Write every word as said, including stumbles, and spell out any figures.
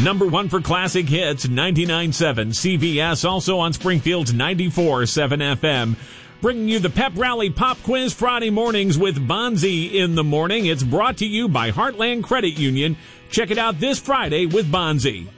Number one for classic hits, ninety-nine point seven C B S, also on Springfield's ninety-four point seven F M. Bringing you the Pep Rally Pop Quiz Friday mornings with Bonzi in the morning. It's brought to you by Heartland Credit Union. Check it out this Friday with Bonzi.